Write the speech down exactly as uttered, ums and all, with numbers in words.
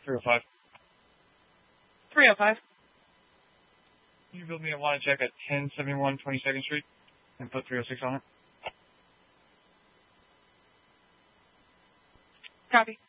three oh five. three oh five. Can you build me a line check at ten seventy-one twenty-second Street and put three oh six on it? Copy.